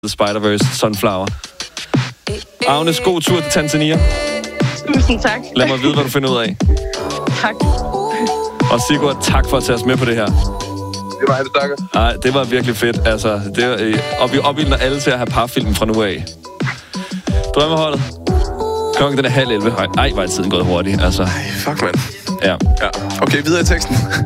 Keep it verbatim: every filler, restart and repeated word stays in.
Spider-Verse, Sunflower. Agnes, god tur til Tanzania. Tusind tak. Lad mig vide, hvad du finder ud af. Tak. Og Sigurd, tak for at tage os med på det her. Det var det, takker. Nej, det var virkelig fedt. Altså, det var, øh, og vi opildner alle til at have parfilm fra nu af. Drømmeholdet. Klokken den er halv elleve. Ej, var tiden gået hurtigt. Altså. Ej, fuck, mand. Ja. Ja. Okay, videre i teksten.